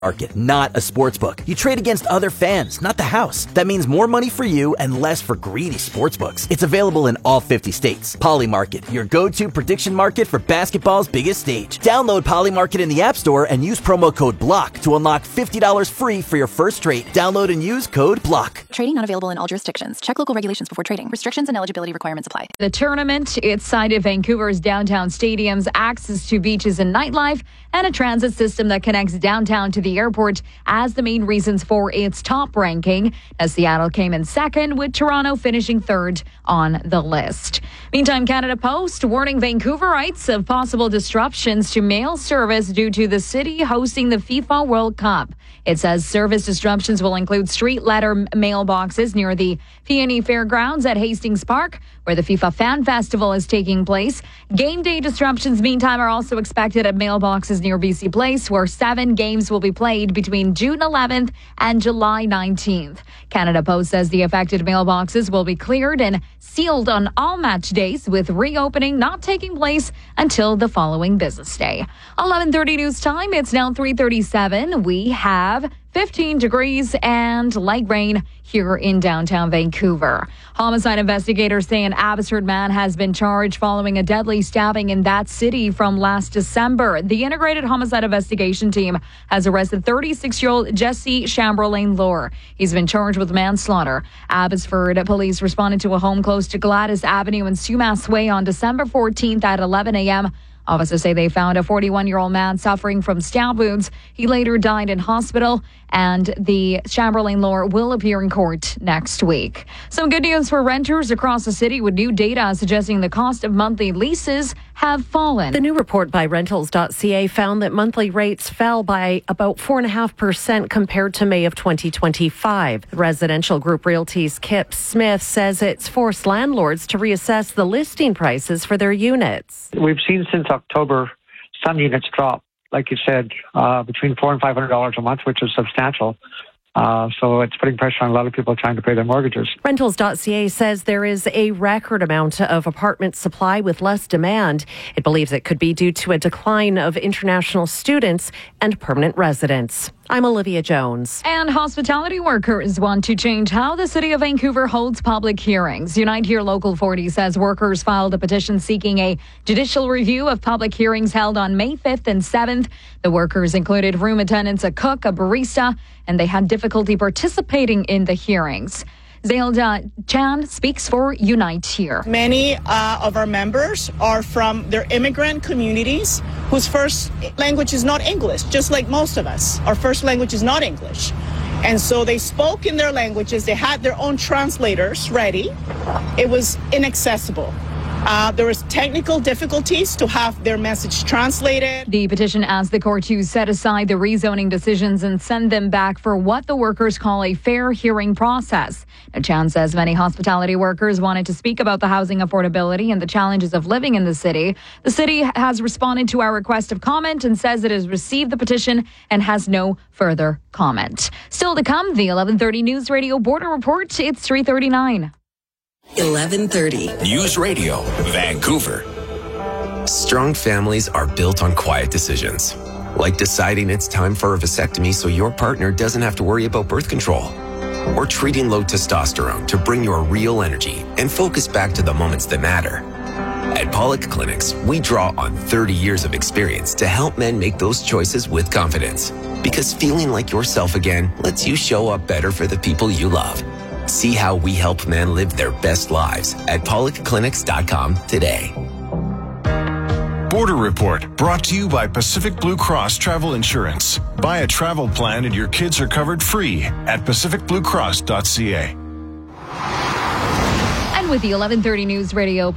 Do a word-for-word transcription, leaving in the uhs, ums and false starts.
Market, not a sports book. You trade against other fans, not the house. That means more money for you and less for greedy sports books. It's available in all fifty states. Polymarket, your go-to prediction market for basketball's biggest stage. Download Polymarket in the App Store and use promo code BLOCK to unlock fifty dollars free for your first trade. Download and use code BLOCK. Trading not available in all jurisdictions. Check local regulations before trading. Restrictions and eligibility requirements apply. The tournament, it's cited Vancouver's downtown stadiums, access to beaches and nightlife, and a transit system that connects downtown to the airport as the main reasons for its top ranking, as Seattle came in second, with Toronto finishing third on the list. Meantime, Canada Post warning Vancouverites of possible disruptions to mail service due to the city hosting the FIFA World Cup. It says service disruptions will include street letter mailboxes near the P and E Fairgrounds at Hastings Park, where the FIFA Fan Festival is taking place. Game day disruptions, meantime, are also expected at mailboxes near B C Place, where seven games will be played between June eleventh and July nineteenth. Canada Post says the affected mailboxes will be cleared and sealed on all match days, with reopening not taking place until the following business day. eleven thirty news time. It's now three thirty-seven. We have fifteen degrees and light rain here in downtown Vancouver. Homicide investigators say an Abbotsford man has been charged following a deadly stabbing in that city from last December. The Integrated Homicide Investigation Team has arrested thirty-six-year-old Jesse Chamberlain Lore. He's been charged with manslaughter. Abbotsford police responded to a home close to Gladys Avenue and Sumas Way on December fourteenth at eleven a.m. Officers say they found a forty-one-year-old man suffering from stab wounds. He later died in hospital, and the Chamberlain Lore will appear in court next week. Some good news for renters across the city, with new data suggesting the cost of monthly leases have fallen. The new report by rentals dot c a found that monthly rates fell by about four point five percent compared to May of twenty twenty-five. Residential group Realty's Kip Smith says it's forced landlords to reassess the listing prices for their units. We've seen since October some units drop, like you said, uh, between four and five hundred dollars a month, which is substantial. Uh, so it's putting pressure on a lot of people trying to pay their mortgages. rentals dot c a says there is a record amount of apartment supply with less demand. It believes it could be due to a decline of international students and permanent residents. I'm Olivia Jones. And hospitality workers want to change how the City of Vancouver holds public hearings. Unite Here Local forty says workers filed a petition seeking a judicial review of public hearings held on May fifth and seventh. The workers included room attendants, a cook, a barista, and they had difficulty participating in the hearings. Zelda Chan speaks for Unite Here. Many uh, of our members are from their immigrant communities whose first language is not English, just like most of us. Our first language is not English. And so they spoke in their languages. They had their own translators ready. It was inaccessible. Uh, there was technical difficulties to have their message translated. The petition asked the court to set aside the rezoning decisions and send them back for what the workers call a fair hearing process. Now, Chan says many hospitality workers wanted to speak about the housing affordability and the challenges of living in the city. The city has responded to our request of comment and says it has received the petition and has no further comment. Still to come, the eleven thirty News Radio Border Report. It's three thirty-nine. eleven thirty News Radio, Vancouver. Strong families are built on quiet decisions, like deciding it's time for a vasectomy so your partner doesn't have to worry about birth control, or treating low testosterone to bring your real energy and focus back to the moments that matter. At Pollock Clinics, we draw on thirty years of experience to help men make those choices with confidence, because feeling like yourself again lets you show up better for the people you love. See how we help men live their best lives at pollock clinics dot com today. Border Report, brought to you by Pacific Blue Cross Travel Insurance. Buy a travel plan and your kids are covered free at pacific blue cross dot c a. And with the eleven thirty News Radio